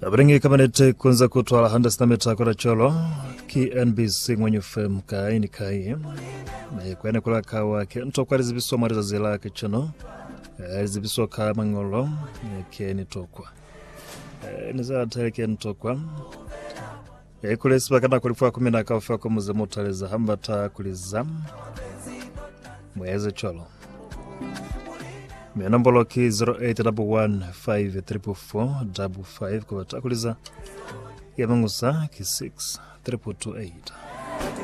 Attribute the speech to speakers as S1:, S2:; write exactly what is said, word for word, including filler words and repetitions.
S1: Abringi kamanete kunza kutwala handa stameta kwa cholo ki N B C mwenye fem kai ni kai na kwene kula kawa ke nto kwa rizibiso mariza zila ke chano rizibiso ka mangolo ke ni tokwa niza teleke ntokwa e kule sibakana kulifua kumina kafa kwa muze motaleza hambata kuliza mweze cholo Mianambolo ki zero eight one one five three four five five kwa takuliza ya mangusa ki six three two eight.